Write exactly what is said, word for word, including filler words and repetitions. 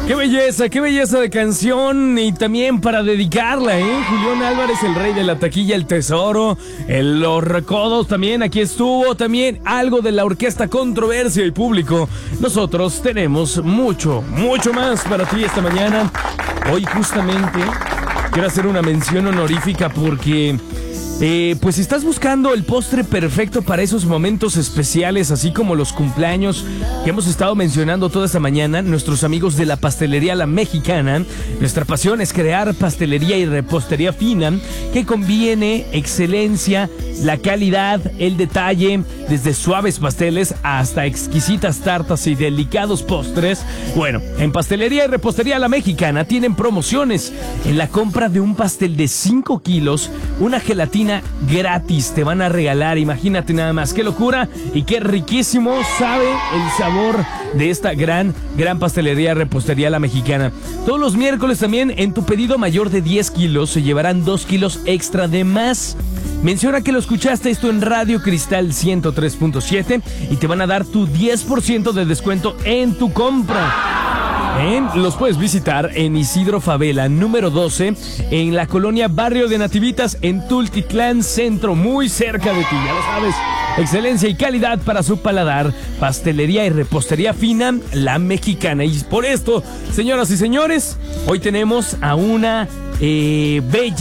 Qué belleza, qué belleza de canción y también para dedicarla, ¿eh? Julián Álvarez, el rey de la taquilla, el tesoro, el, los recodos también, aquí estuvo, también algo de la orquesta Controversia y Público. Nosotros tenemos mucho, mucho más para ti esta mañana. Hoy justamente quiero hacer una mención honorífica porque... Eh, pues si estás buscando el postre perfecto para esos momentos especiales, así como los cumpleaños que hemos estado mencionando toda esta mañana, nuestros amigos de la Pastelería La Mexicana, nuestra pasión es crear pastelería y repostería fina que conviene excelencia, la calidad, el detalle, desde suaves pasteles hasta exquisitas tartas y delicados postres. Bueno, en Pastelería y Repostería La Mexicana tienen promociones. En la compra de un pastel de cinco kilos, una gelatina gratis te van a regalar. Imagínate nada más, qué locura y qué riquísimo sabe el sabor de esta gran, gran pastelería repostería La Mexicana. Todos los miércoles también en tu pedido mayor de diez kilos se llevarán dos kilos extra de más. Menciona que lo escuchaste esto en Radio Cristal ciento tres punto siete y te van a dar tu diez por ciento de descuento en tu compra. ¿Eh? Los puedes visitar en Isidro Favela, número doce, en la colonia Barrio de Nativitas, en Tultitlán Centro, muy cerca de ti, ya lo sabes. Excelencia y calidad para su paladar, pastelería y repostería fina, La Mexicana. Y por esto, señoras y señores, hoy tenemos a una eh, bella